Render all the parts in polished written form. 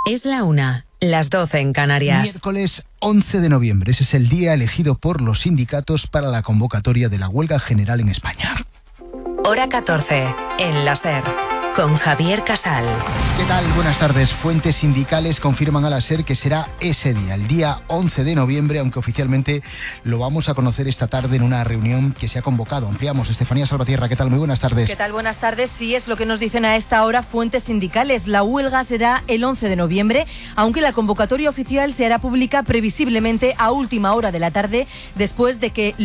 Es la 1, las 12 en Canarias. Miércoles 11 de noviembre. Ese es el día elegido por los sindicatos para la convocatoria de la huelga general en España. Hora 14, en la SER, con Javier Casal. ¿Qué tal? Buenas tardes. Fuentes sindicales confirman a la SER que será ese día, el día 11 de noviembre, aunque oficialmente lo vamos a conocer esta tarde en una reunión que se ha convocado. Ampliamos. Estefanía Salvatierra, ¿qué tal? Muy buenas tardes. ¿Qué tal? Buenas tardes. Sí, es lo que nos dicen a esta hora fuentes sindicales. La huelga será el 11 de noviembre, aunque la convocatoria oficial se hará pública previsiblemente a última hora de la tarde, después de que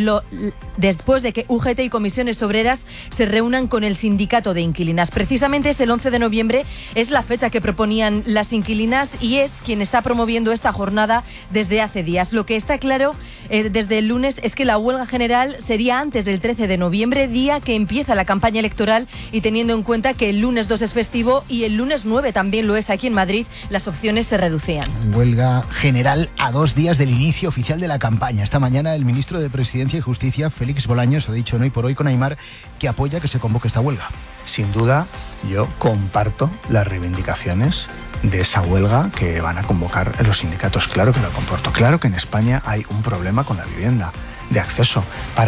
UGT y comisiones obreras se reúnan con el sindicato de inquilinas. Precisamente es el 11 de noviembre, es la fecha que proponían las inquilinas y es quien está promoviendo esta jornada desde hace días. Lo que está claro desde el lunes es que la huelga general sería antes del 13 de noviembre, día que empieza la campaña electoral, y teniendo en cuenta que el lunes 2 es festivo y el lunes 9 también lo es aquí en Madrid, las opciones se reducían. Huelga general a 2 días del inicio oficial de la campaña. Esta mañana el ministro de Presidencia y Justicia, Félix Bolaños, ha dicho en Hoy por Hoy con Aimar que apoya que se convoque esta huelga. Sin duda, yo comparto las reivindicaciones de esa huelga que van a convocar los sindicatos. Claro que lo comporto. Claro que en España hay un problema con la vivienda, de acceso,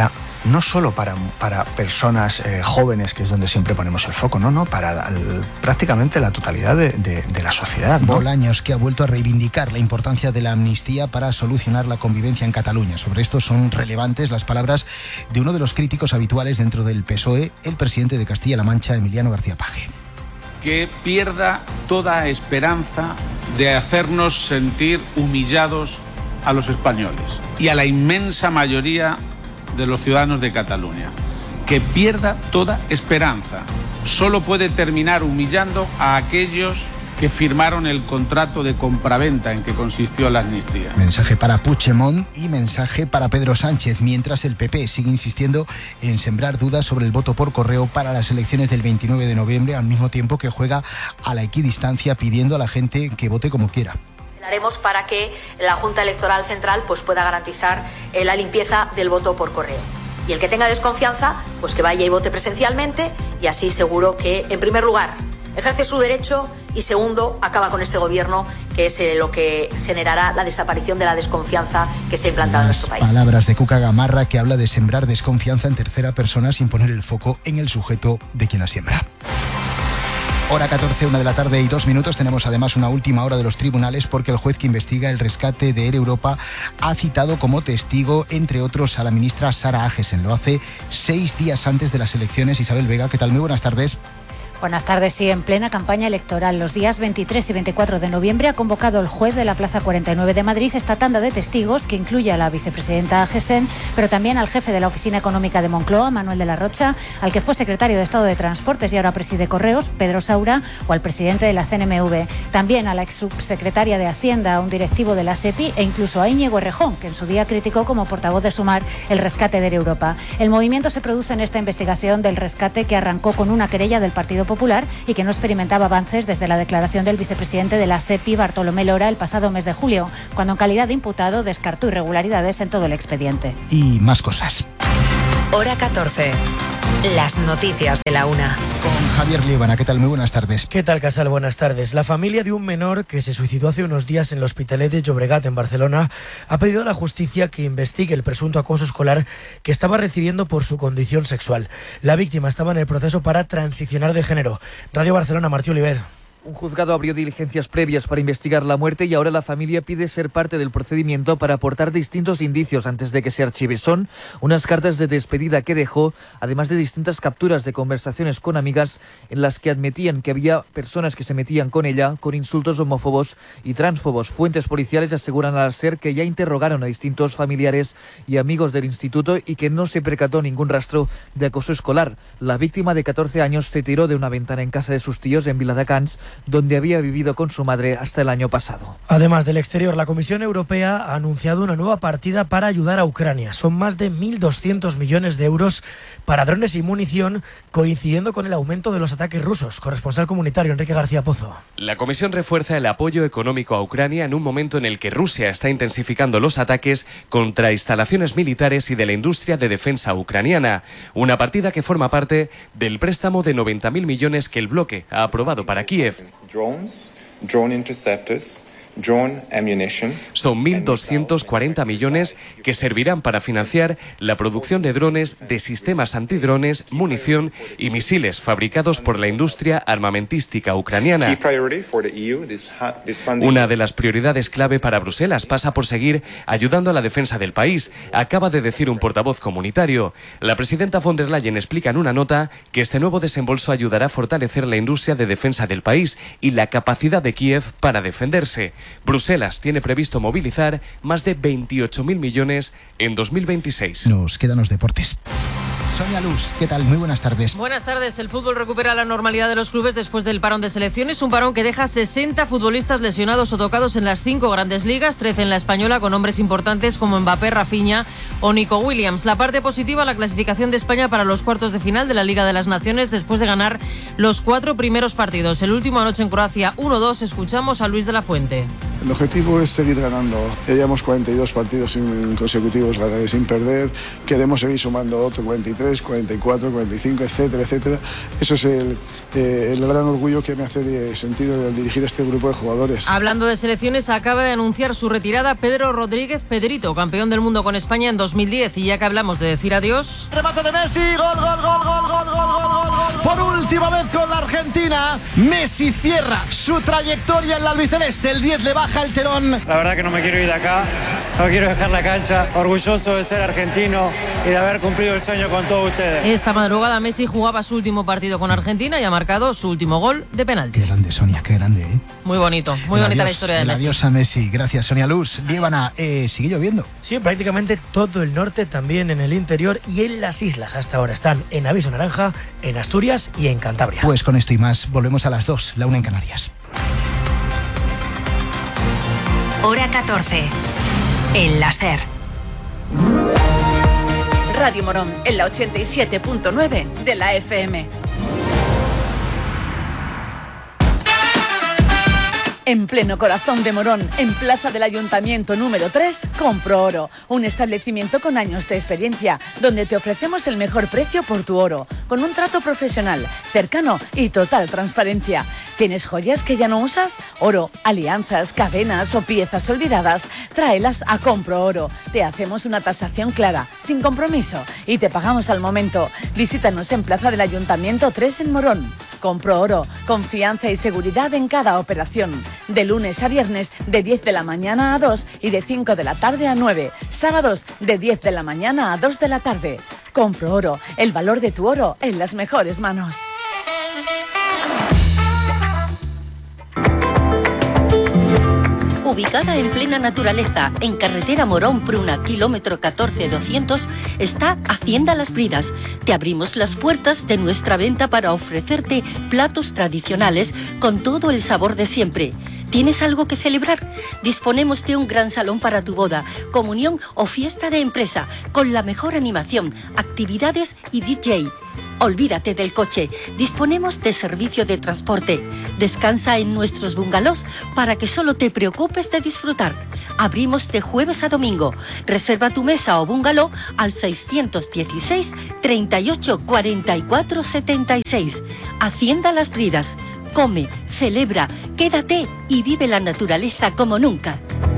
no solo para personas jóvenes, que es donde siempre ponemos el foco, para prácticamente la totalidad de la sociedad, ¿no? Bolaños, que ha vuelto a reivindicar la importancia de la amnistía para solucionar la convivencia en Cataluña. Sobre esto son relevantes las palabras de uno de los críticos habituales dentro del PSOE, el presidente de Castilla-La Mancha, Emiliano García Paje. Que pierda toda esperanza de hacernos sentir humillados a los españoles y a la inmensa mayoría de los ciudadanos de Cataluña. Que pierda toda esperanza. Solo puede terminar humillando a aquellos que firmaron el contrato de compraventa en que consistió la amnistía. Mensaje para Puigdemont y mensaje para Pedro Sánchez, mientras el PP sigue insistiendo en sembrar dudas sobre el voto por correo para las elecciones del 29 de noviembre, al mismo tiempo que juega a la equidistancia pidiendo a la gente que vote como quiera. Haremos para que la Junta Electoral Central pueda garantizar la limpieza del voto por correo. Y el que tenga desconfianza, que vaya y vote presencialmente, y así seguro que, en primer lugar, ejerce su derecho y, segundo, acaba con este gobierno, que es lo que generará la desaparición de la desconfianza que se ha implantado en nuestro país. Palabras de Cuca Gamarra, que habla de sembrar desconfianza en tercera persona sin poner el foco en el sujeto de quien la siembra. Hora 14, 1 de la tarde y 2 minutos. Tenemos además una última hora de los tribunales, porque el juez que investiga el rescate de Air Europa ha citado como testigo, entre otros, a la ministra Sara Agesen. Lo hace 6 días antes de las elecciones. Isabel Vega, ¿qué tal? Muy buenas tardes. Buenas tardes. Sí, en plena campaña electoral, los días 23 y 24 de noviembre ha convocado el juez de la Plaza 49 de Madrid esta tanda de testigos, que incluye a la vicepresidenta Agesen, pero también al jefe de la Oficina Económica de Moncloa, Manuel de la Rocha, al que fue secretario de Estado de Transportes y ahora preside Correos, Pedro Saura, o al presidente de la CNMV. También a la ex subsecretaria de Hacienda, a un directivo de la SEPI, e incluso a Íñigo Errejón, que en su día criticó como portavoz de Sumar el rescate de Air Europa. El movimiento se produce en esta investigación del rescate, que arrancó con una querella del Partido Popular y que no experimentaba avances desde la declaración del vicepresidente de la SEPI, Bartolomé Lora, el pasado mes de julio, cuando en calidad de imputado descartó irregularidades en todo el expediente. Y más cosas. Hora 14. Las noticias de la 1. Con Javier Líbana, ¿qué tal? Muy buenas tardes. ¿Qué tal, Casal? Buenas tardes. La familia de un menor que se suicidó hace unos días en el Hospitalet de Llobregat, en Barcelona, ha pedido a la justicia que investigue el presunto acoso escolar que estaba recibiendo por su condición sexual. La víctima estaba en el proceso para transicionar de género. Radio Barcelona, Martí Oliver. Un juzgado abrió diligencias previas para investigar la muerte y ahora la familia pide ser parte del procedimiento para aportar distintos indicios antes de que se archive. Son unas cartas de despedida que dejó, además de distintas capturas de conversaciones con amigas en las que admitían que había personas que se metían con ella con insultos homófobos y transfobos. Fuentes policiales aseguran al SER que ya interrogaron a distintos familiares y amigos del instituto y que no se percató ningún rastro de acoso escolar. La víctima, de 14 años, se tiró de una ventana en casa de sus tíos en Viladecans, donde había vivido con su madre hasta el año pasado. Además del exterior, la Comisión Europea ha anunciado una nueva partida para ayudar a Ucrania. Son más de 1.200 millones de euros para drones y munición, coincidiendo con el aumento de los ataques rusos. Corresponsal comunitario Enrique García Pozo. La Comisión refuerza el apoyo económico a Ucrania en un momento en el que Rusia está intensificando los ataques contra instalaciones militares y de la industria de defensa ucraniana. Una partida que forma parte del préstamo de 90.000 millones que el bloque ha aprobado para Kiev. drone interceptors, drone ammunition. Son 1.240 millones que servirán para financiar la producción de drones, de sistemas antidrones, munición y misiles fabricados por la industria armamentística ucraniana. Una de las prioridades clave para Bruselas pasa por seguir ayudando a la defensa del país, acaba de decir un portavoz comunitario. La presidenta von der Leyen explica en una nota que este nuevo desembolso ayudará a fortalecer la industria de defensa del país y la capacidad de Kiev para defenderse. Bruselas tiene previsto movilizar más de 28.000 millones en 2026. Nos quedan los deportes. Sonia Luz, ¿qué tal? Muy buenas tardes. Buenas tardes. El fútbol recupera la normalidad de los clubes después del parón de selecciones, un parón que deja 60 futbolistas lesionados o tocados en las 5 grandes ligas, 13 en la española, con nombres importantes como Mbappé, Rafinha o Nico Williams. La parte positiva, la clasificación de España para los cuartos de final de la Liga de las Naciones después de ganar los 4 primeros partidos. El último anoche en Croacia 1-2. Escuchamos a Luis de la Fuente. El objetivo es seguir ganando. Ya llevamos 42 partidos consecutivos sin perder. Queremos seguir sumando otro 43, 44, 45, etcétera, etcétera. Eso es el gran orgullo que me hace sentir al dirigir este grupo de jugadores. Hablando de selecciones, acaba de anunciar su retirada Pedro Rodríguez Pedrito, campeón del mundo con España en 2010. Y ya que hablamos de decir adiós... Remate de Messi, gol, gol, gol, gol, gol, gol, gol, gol, gol. Por última vez con la Argentina, Messi cierra su trayectoria en la albiceleste. El 10 le baja el telón. La verdad que no me quiero ir de acá, no quiero dejar la cancha, orgulloso de ser argentino y de haber cumplido el sueño con todos ustedes. Esta madrugada Messi jugaba su último partido con Argentina y ha marcado su último gol de penalti. Qué grande, Sonia, qué grande, ¿eh? Muy bonito, muy bonita la historia de Messi. Adiós a Messi, gracias, Sonia Luz. Líbana, ¿sigue lloviendo? Sí, prácticamente todo el norte, también en el interior y en las islas. Hasta ahora están en aviso naranja, en Asturias y en Cantabria. Pues con esto y más, volvemos a las 2, la 1 en Canarias. Hora 14, en la SER. Radio Morón, en la 87.9 de la FM. En pleno corazón de Morón, en Plaza del Ayuntamiento número 3, Compro Oro, un establecimiento con años de experiencia, donde te ofrecemos el mejor precio por tu oro, con un trato profesional, cercano y total transparencia. ¿Tienes joyas que ya no usas? Oro, alianzas, cadenas o piezas olvidadas, tráelas a Compro Oro. Te hacemos una tasación clara, sin compromiso, y te pagamos al momento. Visítanos en Plaza del Ayuntamiento 3 en Morón. Compro Oro, confianza y seguridad en cada operación. De lunes a viernes, de 10 de la mañana a 2 y de 5 de la tarde a 9. Sábados, de 10 de la mañana a 2 de la tarde. Compro Oro, el valor de tu oro en las mejores manos. Ubicada en plena naturaleza, en carretera Morón-Pruna, kilómetro 14-200, está Hacienda Las Bridas. Te abrimos las puertas de nuestra venta para ofrecerte platos tradicionales con todo el sabor de siempre. ¿Tienes algo que celebrar? Disponemos de un gran salón para tu boda, comunión o fiesta de empresa, con la mejor animación, actividades y DJ. Olvídate del coche, disponemos de servicio de transporte. Descansa en nuestros bungalows para que solo te preocupes de disfrutar. Abrimos de jueves a domingo. Reserva tu mesa o bungalow al 616 38 44 76. Hacienda Las Bridas. Come, celebra, quédate y vive la naturaleza como nunca.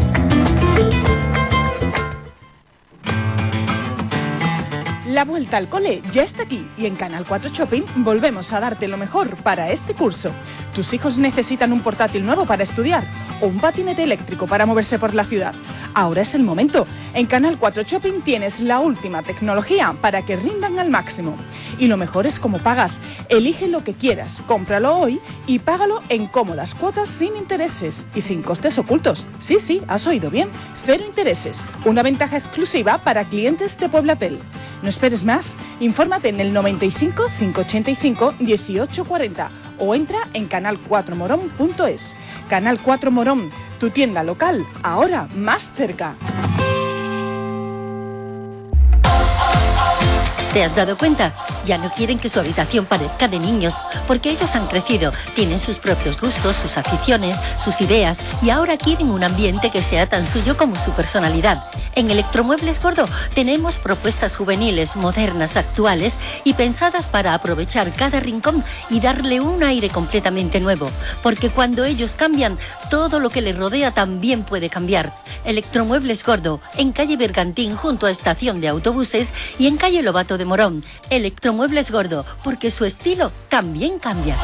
La vuelta al cole ya está aquí y en Canal 4 Shopping volvemos a darte lo mejor para este curso. ¿Tus hijos necesitan un portátil nuevo para estudiar o un patinete eléctrico para moverse por la ciudad? Ahora es el momento. En Canal 4 Shopping tienes la última tecnología para que rindan al máximo. Y lo mejor es cómo pagas. Elige lo que quieras, cómpralo hoy y págalo en cómodas cuotas sin intereses y sin costes ocultos. Sí, has oído bien. 0 intereses. Una ventaja exclusiva para clientes de Pueblatel. No esperes más. Infórmate en el 95 585 1840 o entra en canal4morón.es. Canal 4 Morón, tu tienda local, ahora más cerca. ¿Te has dado cuenta? Ya no quieren que su habitación parezca de niños, porque ellos han crecido, tienen sus propios gustos, sus aficiones, sus ideas, y ahora quieren un ambiente que sea tan suyo como su personalidad. En Electromuebles Gordo tenemos propuestas juveniles, modernas, actuales y pensadas para aprovechar cada rincón y darle un aire completamente nuevo, porque cuando ellos cambian, todo lo que les rodea también puede cambiar. Electromuebles Gordo, en calle Bergantín junto a estación de autobuses y en calle Lobato de Morón. Electromuebles Gordo, porque su estilo también cambia.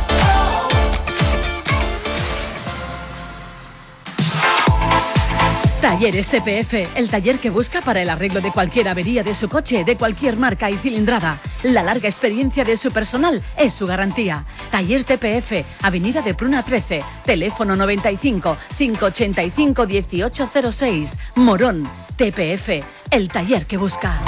Talleres TPF, el taller que busca para el arreglo de cualquier avería de su coche, de cualquier marca y cilindrada. La larga experiencia de su personal es su garantía. Taller TPF, Avenida de Pruna 13, teléfono 95 585 1806, Morón. TPF, el taller que busca.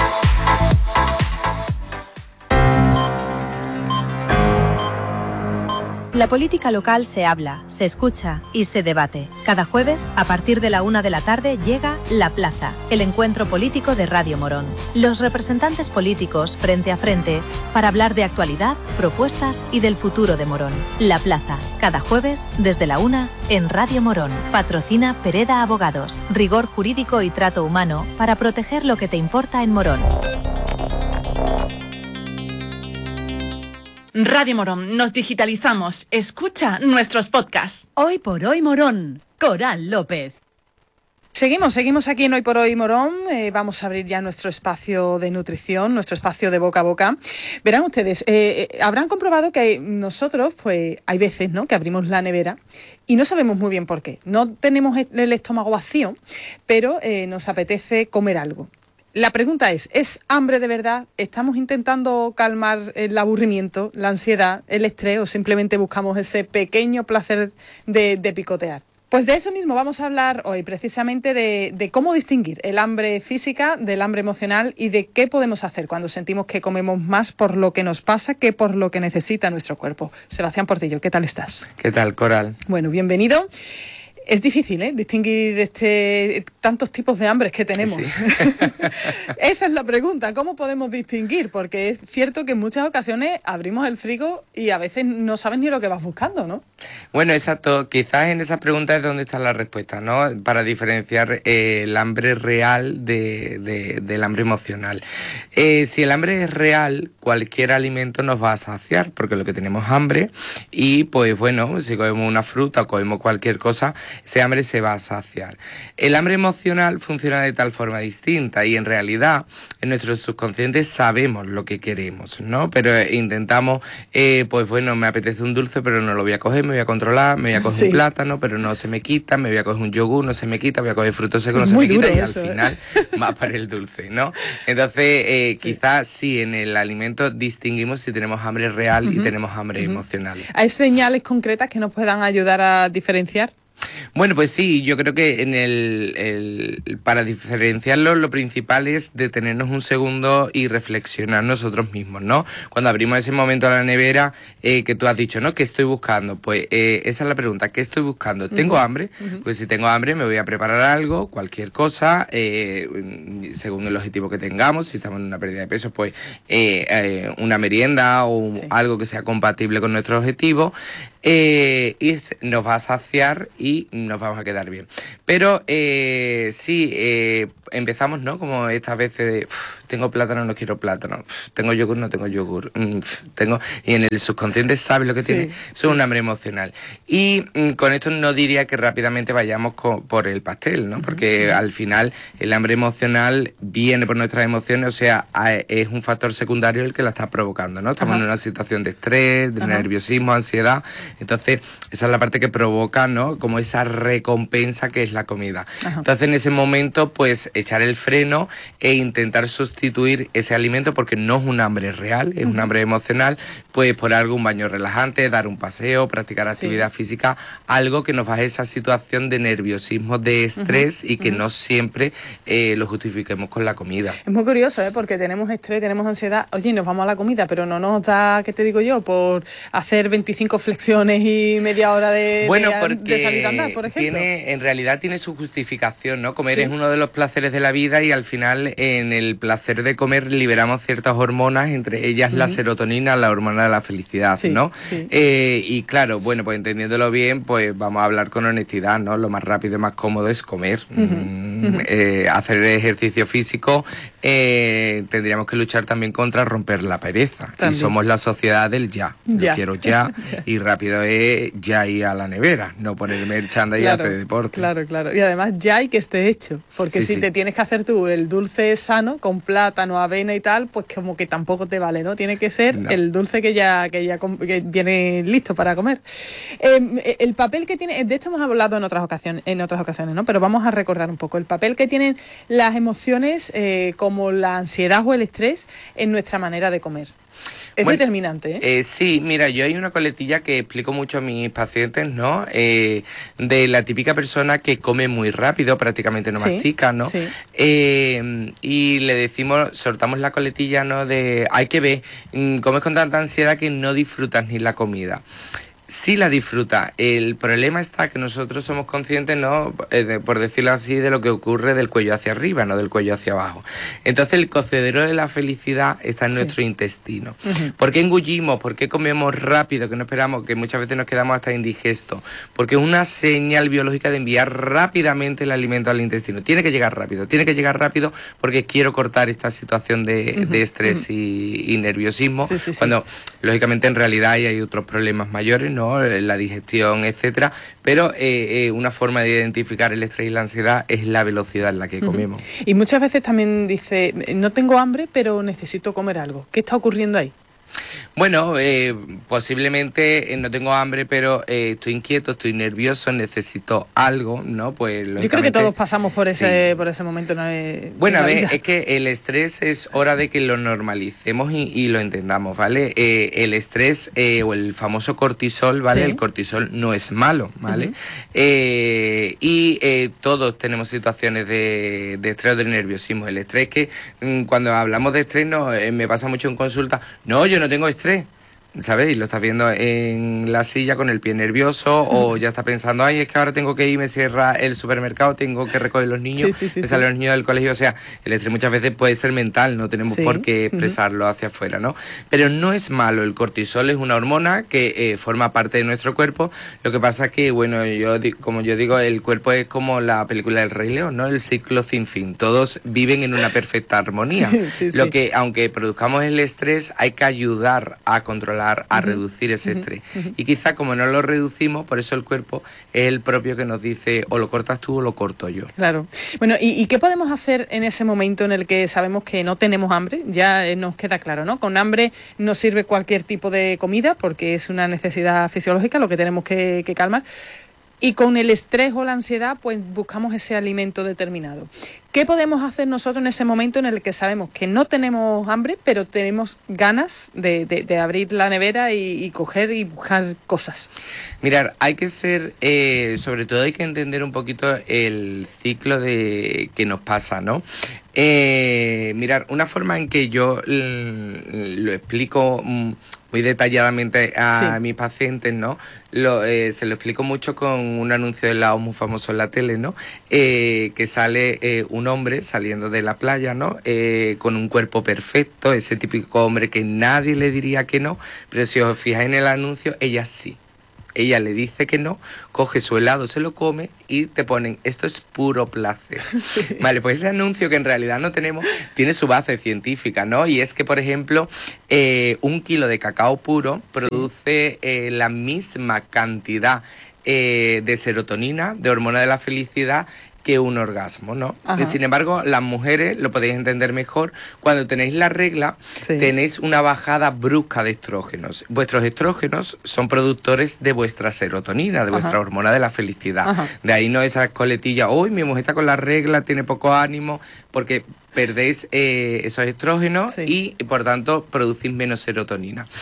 La política local se habla, se escucha y se debate. Cada jueves, a partir de la 1 de la tarde, llega La Plaza, el encuentro político de Radio Morón. Los representantes políticos frente a frente para hablar de actualidad, propuestas y del futuro de Morón. La Plaza, cada jueves desde la 1 en Radio Morón. Patrocina Pereda Abogados. Rigor jurídico y trato humano para proteger lo que te importa en Morón. Radio Morón, nos digitalizamos. Escucha nuestros podcasts. Hoy por hoy Morón, Coral López. Seguimos aquí en Hoy por Hoy Morón. Vamos a abrir ya nuestro espacio de nutrición, nuestro espacio de boca a boca. Verán ustedes, habrán comprobado que nosotros, pues hay veces, ¿no?, que abrimos la nevera y no sabemos muy bien por qué. No tenemos el estómago vacío, pero nos apetece comer algo. La pregunta ¿es hambre de verdad? ¿Estamos intentando calmar el aburrimiento, la ansiedad, el estrés o simplemente buscamos ese pequeño placer de picotear? Pues de eso mismo vamos a hablar hoy, precisamente de cómo distinguir el hambre física del hambre emocional y de qué podemos hacer cuando sentimos que comemos más por lo que nos pasa que por lo que necesita nuestro cuerpo. Sebastián Portillo, ¿qué tal estás? ¿Qué tal, Coral? Bueno, bienvenido. Es difícil, distinguir tantos tipos de hambres que tenemos. Sí. Esa es la pregunta, ¿cómo podemos distinguir? Porque es cierto que en muchas ocasiones abrimos el frigo y a veces no sabes ni lo que vas buscando, ¿no? Bueno, exacto. Quizás en esa pregunta es donde está la respuesta, ¿no? Para diferenciar el hambre real del hambre emocional. Si el hambre es real, cualquier alimento nos va a saciar, porque lo que tenemos es hambre y, pues bueno, si comemos una fruta o comemos cualquier cosa, ese hambre se va a saciar. El hambre emocional funciona de tal forma distinta y en realidad en nuestro subconsciente sabemos lo que queremos, ¿no? Pero intentamos, pues bueno, me apetece un dulce pero no lo voy a coger, me voy a controlar, me voy a coger un plátano pero no se me quita, me voy a coger un yogur, no se me quita, voy a coger fruto seco, no se me quita y al final más para el dulce, ¿no? Entonces quizás sí en el alimento distinguimos si tenemos hambre real y tenemos hambre emocional. ¿Hay señales concretas que nos puedan ayudar a diferenciar? Bueno, pues sí, yo creo que para diferenciarlo lo principal es detenernos un segundo y reflexionar nosotros mismos, ¿no? Cuando abrimos ese momento a la nevera que tú has dicho, ¿no? ¿Qué estoy buscando? Pues esa es la pregunta, ¿qué estoy buscando? ¿Tengo hambre? Pues si tengo hambre me voy a preparar algo, cualquier cosa, según el objetivo que tengamos. Si estamos en una pérdida de peso, pues una merienda o algo que sea compatible con nuestro objetivo. Y nos va a saciar y nos vamos a quedar bien. Pero empezamos, ¿no? Como estas veces de tengo plátano, no quiero plátano, tengo yogur, no tengo yogur, y en el subconsciente sabe lo que tiene. Eso es un hambre emocional. Y con esto no diría que rápidamente vayamos por el pastel, ¿no? Porque al final el hambre emocional viene por nuestras emociones, o sea, es un factor secundario el que la está provocando, ¿no? Estamos en una situación de estrés, de nerviosismo, ansiedad. Entonces, esa es la parte que provoca, ¿no? Como esa recompensa que es la comida. Entonces, en ese momento, pues, echar el freno e intentar sustituir ese alimento, porque no es un hambre real, es un hambre emocional, pues por algo, un baño relajante, dar un paseo, practicar actividad física, algo que nos baje esa situación de nerviosismo, de estrés y que no siempre lo justifiquemos con la comida. Es muy curioso, porque tenemos estrés, tenemos ansiedad, oye, nos vamos a la comida, pero no nos da, ¿qué te digo yo?, por hacer 25 flexiones camiones y media hora de salir a andar, por ejemplo. En realidad tiene su justificación, ¿no? Comer Sí. es uno de los placeres de la vida y al final en el placer de comer liberamos ciertas hormonas, entre ellas la serotonina, la hormona de la felicidad, ¿no? sí. Y claro, bueno, pues entendiéndolo bien, pues vamos a hablar con honestidad, ¿no? Lo más rápido y más cómodo es comer. Hacer ejercicio físico, tendríamos que luchar también contra romper la pereza. También. Y somos la sociedad del ya. Ya. Yo quiero ya, y rápido es ya ir a la nevera, no ponerme el chándal y hacer deporte. Claro. Y además ya hay que esté hecho. Porque Sí, si te tienes que hacer tú el dulce sano, con plátano, avena y tal, pues como que tampoco te vale, ¿no? Tiene que ser el dulce que viene listo para comer. El papel que tiene, de esto hemos hablado en otras ocasiones, ¿no? Pero vamos a recordar un poco el papel que tienen las emociones como la ansiedad o el estrés en nuestra manera de comer. Es determinante, ¿eh? Sí, mira, yo hay una coletilla que explico mucho a mis pacientes, ¿no? De la típica persona que come muy rápido, prácticamente no mastica, ¿no? Sí. Y le decimos, soltamos la coletilla, ¿no? De, hay que ver, comes con tanta ansiedad que no disfrutas ni la comida. Sí la disfruta. El problema está que nosotros somos conscientes, ¿no? Por decirlo así, de lo que ocurre del cuello hacia arriba, no del cuello hacia abajo. Entonces el cocedero de la felicidad está en nuestro intestino. ¿Por qué engullimos? ¿Por qué comemos rápido? Que no esperamos, que muchas veces nos quedamos hasta indigestos. Porque es una señal biológica de enviar rápidamente el alimento al intestino. Tiene que llegar rápido porque quiero cortar esta situación de estrés y nerviosismo. Cuando, lógicamente, en realidad hay otros problemas mayores, ¿no? La digestión, etcétera, pero una forma de identificar el estrés y la ansiedad es la velocidad en la que comemos. Y muchas veces también dice, no tengo hambre, pero necesito comer algo. ¿Qué está ocurriendo ahí? Bueno, posiblemente no tengo hambre, pero estoy inquieto, estoy nervioso, necesito algo, ¿no? Pues yo creo que todos pasamos por ese momento. Bueno, a ver, es que el estrés es hora de que lo normalicemos y lo entendamos, ¿vale? El estrés o el famoso cortisol, ¿vale? El cortisol no es malo, ¿vale? Todos tenemos situaciones de estrés o de nerviosismo. El estrés que cuando hablamos de estrés me pasa mucho en consulta, no, yo no tengo estrés, ¿sabes? Y lo estás viendo en la silla con el pie nervioso o ya está pensando, ay, es que ahora tengo que ir, me cierra el supermercado, tengo que recoger los niños, me salen los niños del colegio. O sea, el estrés muchas veces puede ser mental, no tenemos por qué expresarlo hacia afuera, ¿no? Pero no es malo, el cortisol es una hormona que forma parte de nuestro cuerpo. Lo que pasa es que, bueno, como yo digo, el cuerpo es como la película del Rey León, ¿no? El ciclo sin fin, todos viven en una perfecta armonía. Lo que, aunque produzcamos el estrés, hay que ayudar a controlar, a reducir ese estrés. Y quizá como no lo reducimos, por eso el cuerpo es el propio que nos dice o lo cortas tú o lo corto yo. Claro. Bueno, ¿y qué podemos hacer en ese momento en el que sabemos que no tenemos hambre? Ya nos queda claro, ¿no? Con hambre no sirve cualquier tipo de comida porque es una necesidad fisiológica lo que tenemos que calmar. Y con el estrés o la ansiedad, pues buscamos ese alimento determinado. ¿Qué podemos hacer nosotros en ese momento en el que sabemos que no tenemos hambre, pero tenemos ganas de abrir la nevera y coger y buscar cosas? Mirar, hay que ser, sobre todo hay que entender un poquito el ciclo que nos pasa, ¿no? Mirar, una forma en que yo lo explico muy detalladamente a mis pacientes, ¿no? Se lo explico mucho con un anuncio de la muy famoso en la tele, ¿no? Que sale un hombre saliendo de la playa, ¿no? Con un cuerpo perfecto, ese típico hombre que nadie le diría que no, pero si os fijáis en el anuncio, ella sí. Ella le dice que no, coge su helado, se lo come y te ponen, esto es puro placer. Vale, pues ese anuncio que en realidad no tenemos, tiene su base científica, ¿no? Y es que, por ejemplo, 1 kilo de cacao puro produce la misma cantidad de serotonina, de hormona de la felicidad, que un orgasmo, ¿no? Sin embargo, las mujeres, lo podéis entender mejor, cuando tenéis la regla, tenéis una bajada brusca de estrógenos. Vuestros estrógenos son productores de vuestra serotonina, de vuestra hormona de la felicidad. De ahí no esa coletilla, uy, mi mujer está con la regla, tiene poco ánimo, porque perdéis esos estrógenos y, por tanto, producís menos serotonina.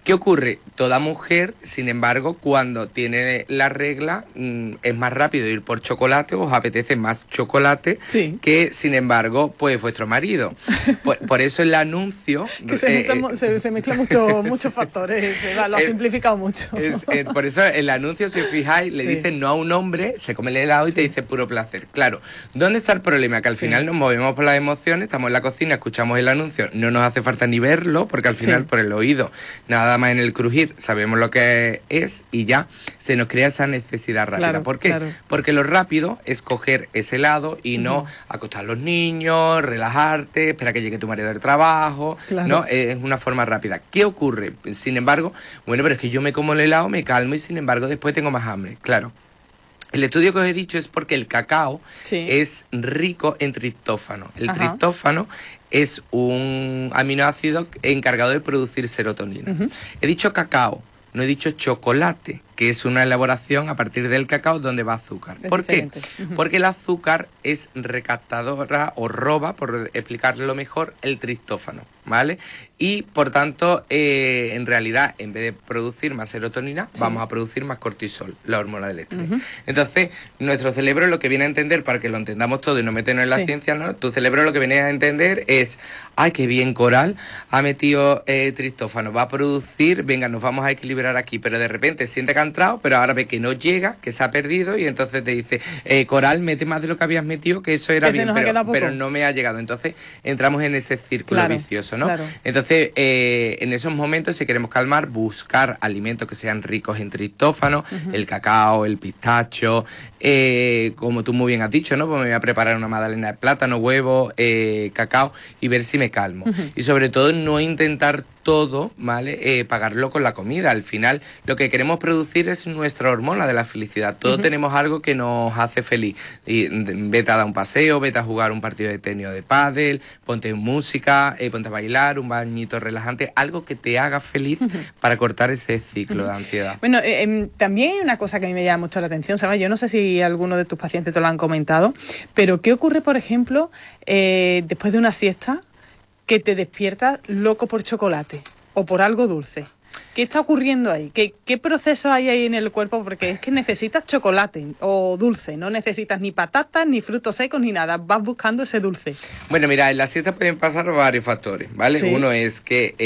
¿Qué ocurre? Toda mujer, sin embargo, cuando tiene la regla, es más rápido ir por chocolate, os apetece más chocolate que, sin embargo, pues vuestro marido. Por eso el anuncio... que se mezclan muchos factores, lo ha simplificado mucho. Por eso el anuncio, si os fijáis, le dicen no a un hombre, se come el helado y te dice puro placer. Claro, ¿dónde está el problema? Que al final nos movemos por las emociones, estamos en la cocina, escuchamos el anuncio, no nos hace falta ni verlo, porque al final por el oído, nada más en el crujir, sabemos lo que es y ya se nos crea esa necesidad rápida. Claro, ¿Por qué? claro. Porque lo rápido es coger ese helado y no acostar a los niños, relajarte, esperar que llegue tu marido del trabajo, ¿no? Es una forma rápida. ¿Qué ocurre? Sin embargo, bueno, pero es que yo me como el helado, me calmo y sin embargo después tengo más hambre. Claro. El estudio que os he dicho es porque el cacao es rico en triptófano. El triptófano es un aminoácido encargado de producir serotonina. He dicho cacao, no he dicho chocolate, que es una elaboración a partir del cacao donde va azúcar. ¿Por qué? Porque el azúcar es recaptadora o roba, por explicarlo mejor, el triptófano, ¿vale? Y por tanto, en realidad, en vez de producir más serotonina, vamos a producir más cortisol, la hormona del estrés. Entonces, nuestro cerebro lo que viene a entender, para que lo entendamos todo y no meternos en la ciencia, ¿no? Tu cerebro lo que viene a entender es, ¡ay, qué bien, Coral ha metido triptófano! Va a producir, venga, nos vamos a equilibrar aquí, pero de repente siente que ha entrado, pero ahora ve que no llega, que se ha perdido y entonces te dice, Coral, mete más de lo que habías metido, que eso era bien, pero no me ha llegado. Entonces entramos en ese círculo vicioso, ¿no? Entonces, en esos momentos, si queremos calmar, buscar alimentos que sean ricos en triptófano, el cacao, el pistacho, como tú muy bien has dicho, ¿no? Pues me voy a preparar una magdalena de plátano, huevo, cacao y ver si me calmo. Y sobre todo, no intentar todo, ¿vale? Pagarlo con la comida. Al final, lo que queremos producir es nuestra hormona de la felicidad. Todos tenemos algo que nos hace feliz. Y vete a dar un paseo, vete a jugar un partido de tenis o de pádel, ponte música, ponte a bailar, un bañito relajante, algo que te haga feliz para cortar ese ciclo de ansiedad. Bueno, también hay una cosa que a mí me llama mucho la atención, ¿sabes? Yo no sé si alguno de tus pacientes te lo han comentado, pero ¿qué ocurre, por ejemplo, después de una siesta, que te despiertas loco por chocolate o por algo dulce? ¿Qué está ocurriendo ahí? ¿Qué proceso hay ahí en el cuerpo? Porque es que necesitas chocolate o dulce, no necesitas ni patatas, ni frutos secos, ni nada. Vas buscando ese dulce. Bueno, mira, en la siesta pueden pasar varios factores, ¿vale? Uno es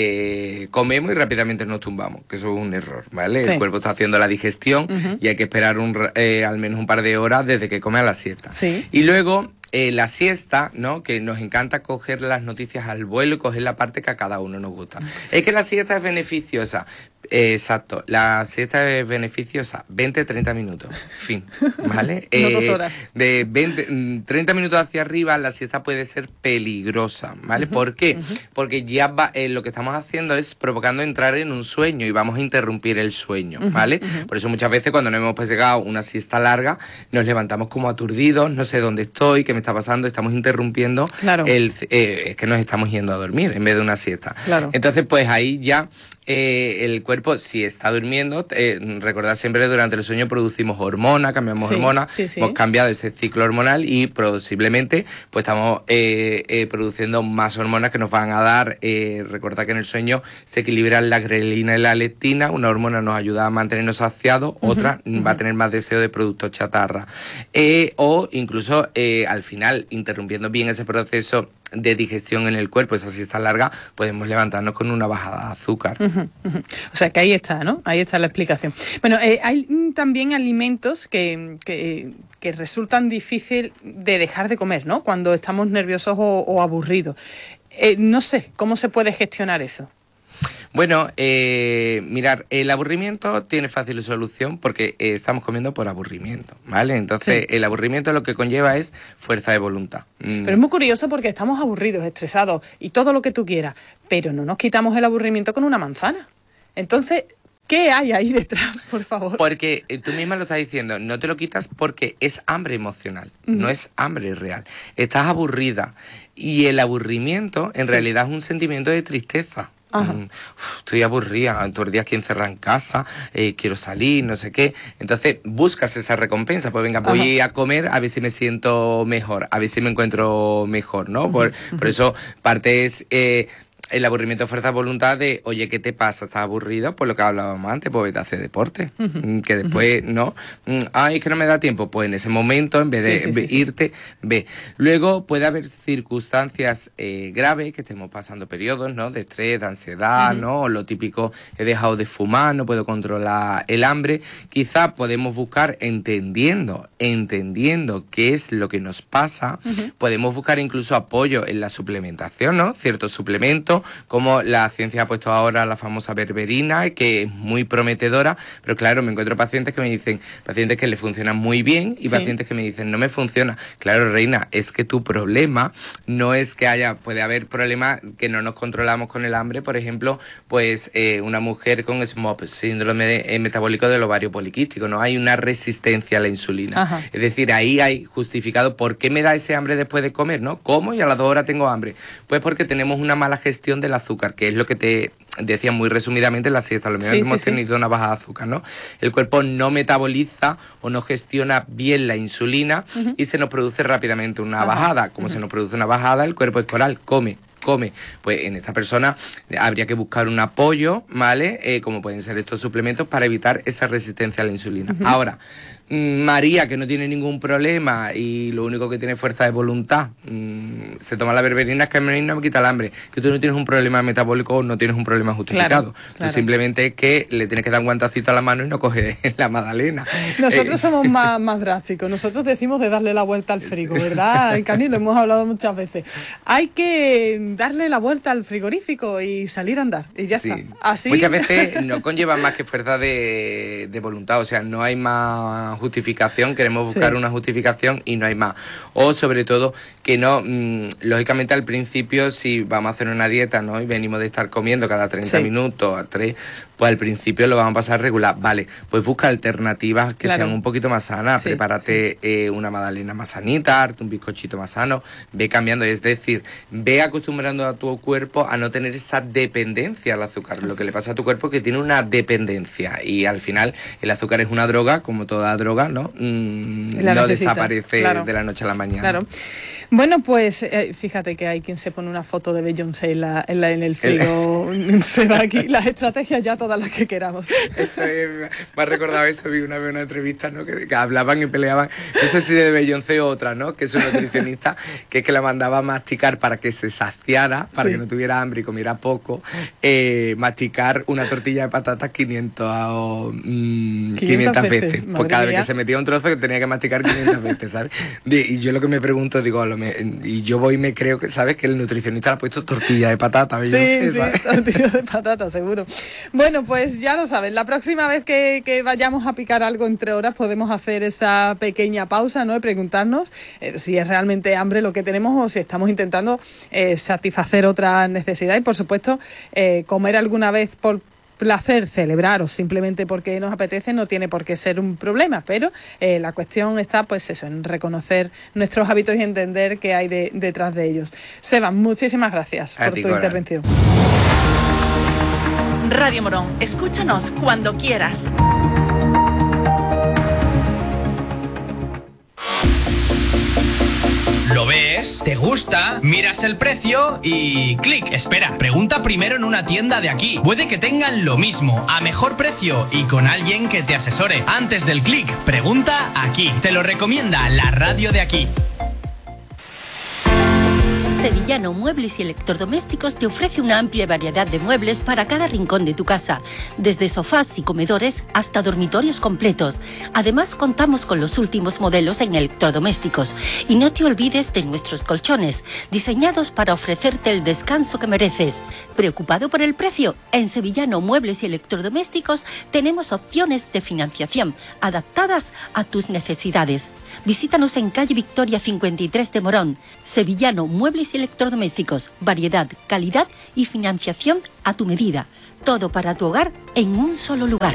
que comemos y rápidamente nos tumbamos, que eso es un error, ¿vale? El cuerpo está haciendo la digestión y hay que esperar al menos un par de horas desde que come a la siesta. Y luego... la siesta, ¿no? Que nos encanta coger las noticias al vuelo y coger la parte que a cada uno nos gusta. Es que la siesta es beneficiosa. Exacto, la siesta es beneficiosa 20-30 minutos, fin, ¿vale? No 2 horas. De 30 minutos hacia arriba la siesta puede ser peligrosa, ¿vale? ¿Por qué? Porque ya lo que estamos haciendo es provocando entrar en un sueño y vamos a interrumpir el sueño, ¿vale? Por eso muchas veces cuando nos hemos pegado una siesta larga nos levantamos como aturdidos, no sé dónde estoy, qué me está pasando, estamos interrumpiendo es que nos estamos yendo a dormir en vez de una siesta. Entonces pues ahí ya el cuerpo, si está durmiendo, recordad siempre que durante el sueño producimos hormonas, cambiamos hormonas, hemos cambiado ese ciclo hormonal y posiblemente pues estamos produciendo más hormonas que nos van a dar, recordad que en el sueño se equilibran la grelina y la leptina, una hormona nos ayuda a mantenernos saciados, otra va a tener más deseo de productos chatarra, o incluso al final, interrumpiendo bien ese proceso de digestión en el cuerpo, esa siesta larga, podemos levantarnos con una bajada de azúcar. O sea que ahí está, ¿no? Ahí está la explicación. Bueno, hay también alimentos que resultan difícil de dejar de comer, ¿no? Cuando estamos nerviosos o aburridos. No sé, ¿cómo se puede gestionar eso? Bueno, mirar, el aburrimiento tiene fácil solución porque estamos comiendo por aburrimiento, ¿vale? Entonces, el aburrimiento lo que conlleva es fuerza de voluntad. Pero es muy curioso porque estamos aburridos, estresados y todo lo que tú quieras, pero no nos quitamos el aburrimiento con una manzana. Entonces, ¿qué hay ahí detrás, por favor? Porque tú misma lo estás diciendo, no te lo quitas porque es hambre emocional, no es hambre real. Estás aburrida y el aburrimiento en realidad es un sentimiento de tristeza. Estoy aburrida, todos los días aquí encerrada en casa, quiero salir, no sé qué. Entonces buscas esa recompensa, pues venga, voy a comer a ver si me siento mejor, a ver si me encuentro mejor, ¿no? Por eso parte es el aburrimiento de fuerza de voluntad de, oye, ¿qué te pasa? ¿Estás aburrido? Pues lo que hablábamos antes, pues vete a hacer deporte. Que después, ¿no? Ay, es que no me da tiempo. Pues en ese momento, en vez de irte, ve. Luego puede haber circunstancias graves, que estemos pasando periodos, ¿no? De estrés, de ansiedad, ¿no? O lo típico, he dejado de fumar, no puedo controlar el hambre. Quizás podemos buscar, entendiendo qué es lo que nos pasa, podemos buscar incluso apoyo en la suplementación, ¿no? Ciertos suplementos, como la ciencia ha puesto ahora la famosa berberina, que es muy prometedora, pero claro, me encuentro pacientes que me dicen, pacientes que le funcionan muy bien y pacientes que me dicen, no me funciona. Claro, reina, es que tu problema no es que puede haber problemas que no nos controlamos con el hambre, por ejemplo, pues una mujer con SMOP, síndrome metabólico del ovario poliquístico, ¿no? Hay una resistencia a la insulina. Es decir, ahí hay justificado por qué me da ese hambre después de comer, ¿no? Como y a las 2 horas tengo hambre. Pues porque tenemos una mala gestión del azúcar, que es lo que te decía muy resumidamente en la siesta. A lo mejor hemos tenido una baja de azúcar, ¿no? El cuerpo no metaboliza o no gestiona bien la insulina y se nos produce rápidamente una bajada. Como se nos produce una bajada, el cuerpo escolar come. Pues en esta persona habría que buscar un apoyo, ¿vale? Como pueden ser estos suplementos para evitar esa resistencia a la insulina. Ahora, María, que no tiene ningún problema y lo único que tiene fuerza de voluntad, se toma la berberina, es que a mí no me quita el hambre, que tú no tienes un problema metabólico o no tienes un problema justificado. Tú simplemente es que le tienes que dar un guantacito a la mano y no coges la magdalena. Nosotros somos más drásticos. Nosotros decimos de darle la vuelta al frigo, ¿verdad, Cani? Lo hemos hablado muchas veces. Hay que darle la vuelta al frigorífico y salir a andar y ya está. Así... Muchas veces no conlleva más que fuerza de voluntad, o sea, no hay más justificación, queremos buscar una justificación y no hay más. O sobre todo que no, lógicamente al principio si vamos a hacer una dieta, ¿no? Y venimos de estar comiendo cada 30 minutos a 3, pues al principio lo vamos a pasar regular. Vale, pues busca alternativas que sean un poquito más sanas, prepárate una magdalena más sanita, arte un bizcochito más sano, ve cambiando, es decir, ve acostumbrando a tu cuerpo a no tener esa dependencia al azúcar. Lo que le pasa a tu cuerpo es que tiene una dependencia y al final el azúcar es una droga, como toda droga, ¿no? No desaparece de la noche a la mañana. Claro. Bueno, pues fíjate que hay quien se pone una foto de Beyoncé en el frigo. Se va aquí las estrategias ya todas las que queramos. Eso me ha recordado eso, vi una vez una entrevista, ¿no? Que hablaban y peleaban, no sé si de Beyoncé o otra, ¿no? Que es una nutricionista que es que la mandaba a masticar para que se saciara, para que no tuviera hambre y comiera poco, masticar una tortilla de patatas 500 veces. Pues cada vez que se metía un trozo que tenía que masticar 500 veces, ¿sabes? Y yo lo que me pregunto, digo, y yo voy y me creo que, ¿sabes? Que el nutricionista le ha puesto tortilla de patata. Sí, tortilla de patata, seguro. Bueno, pues ya lo saben, la próxima vez que vayamos a picar algo entre horas podemos hacer esa pequeña pausa, ¿no? Y preguntarnos si es realmente hambre lo que tenemos o si estamos intentando satisfacer otras necesidades. Y por supuesto, comer alguna vez por placer, celebrar o simplemente porque nos apetece no tiene por qué ser un problema, pero la cuestión está pues eso, en reconocer nuestros hábitos y entender qué hay detrás de ellos. Seba, muchísimas gracias por tu intervención. Radio Morón, escúchanos cuando quieras. Lo ves, te gusta, miras el precio y clic, espera, pregunta primero en una tienda de aquí. Puede que tengan lo mismo, a mejor precio y con alguien que te asesore. Antes del clic, pregunta aquí. Te lo recomienda la radio de aquí. Sevillano Muebles y Electrodomésticos te ofrece una amplia variedad de muebles para cada rincón de tu casa, desde sofás y comedores hasta dormitorios completos. Además, contamos con los últimos modelos en electrodomésticos. Y no te olvides de nuestros colchones, diseñados para ofrecerte el descanso que mereces. ¿Preocupado por el precio? En Sevillano Muebles y Electrodomésticos tenemos opciones de financiación adaptadas a tus necesidades. Visítanos en calle Victoria 53 de Morón. Sevillano Muebles y Electrodomésticos, variedad, calidad y financiación a tu medida. Todo para tu hogar en un solo lugar.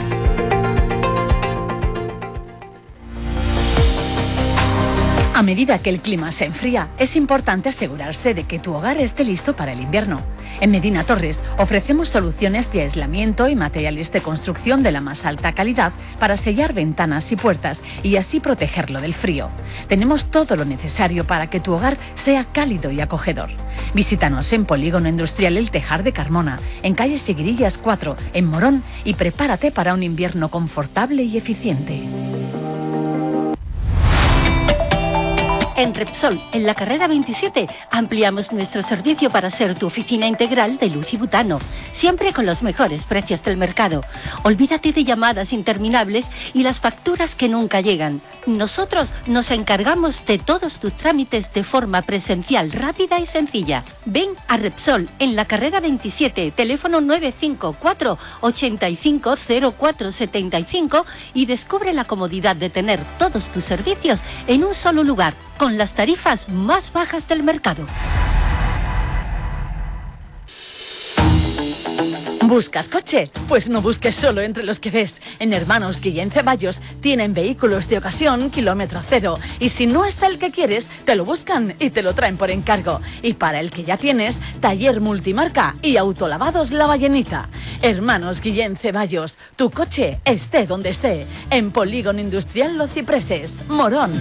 A medida que el clima se enfría, es importante asegurarse de que tu hogar esté listo para el invierno. En Medina Torres ofrecemos soluciones de aislamiento y materiales de construcción de la más alta calidad para sellar ventanas y puertas y así protegerlo del frío. Tenemos todo lo necesario para que tu hogar sea cálido y acogedor. Visítanos en Polígono Industrial El Tejar de Carmona, en calle Seguirillas 4, en Morón, y prepárate para un invierno confortable y eficiente. En Repsol, en la carrera 27, ampliamos nuestro servicio para ser tu oficina integral de luz y butano, siempre con los mejores precios del mercado. Olvídate de llamadas interminables y las facturas que nunca llegan. Nosotros nos encargamos de todos tus trámites de forma presencial, rápida y sencilla. Ven a Repsol, en la carrera 27, teléfono 954 850475 y descubre la comodidad de tener todos tus servicios en un solo lugar, con las tarifas más bajas del mercado. ¿Buscas coche? Pues no busques solo entre los que ves. En Hermanos Guillén Ceballos tienen vehículos de ocasión kilómetro cero. Y si no está el que quieres, te lo buscan y te lo traen por encargo. Y para el que ya tienes, taller multimarca y autolavados La Ballenita. Hermanos Guillén Ceballos, tu coche esté donde esté. En Polígono Industrial Los Cipreses, Morón.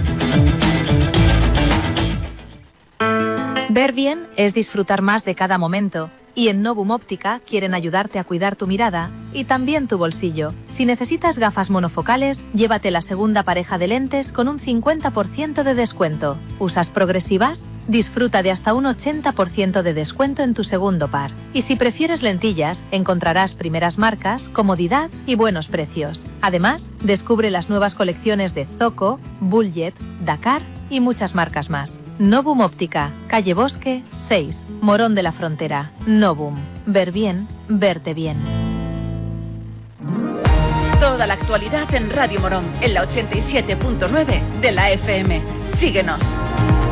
Ver bien es disfrutar más de cada momento. Y en Novum Óptica quieren ayudarte a cuidar tu mirada y también tu bolsillo. Si necesitas gafas monofocales, llévate la segunda pareja de lentes con un 50% de descuento. ¿Usas progresivas? Disfruta de hasta un 80% de descuento en tu segundo par. Y si prefieres lentillas, encontrarás primeras marcas, comodidad y buenos precios. Además, descubre las nuevas colecciones de Zoco, Bulljet, Dakar y muchas marcas más. Novum Óptica, calle Bosque 6, Morón de la Frontera. Novum. Ver bien, verte bien. Toda la actualidad en Radio Morón, en la 87.9 de la FM. Síguenos.